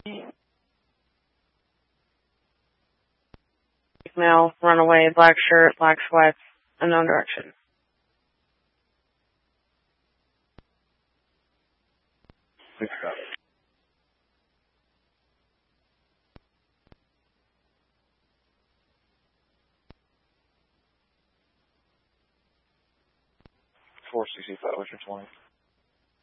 Male, runaway, black shirt, black sweats, unknown direction. Six up. 465, what's your 20?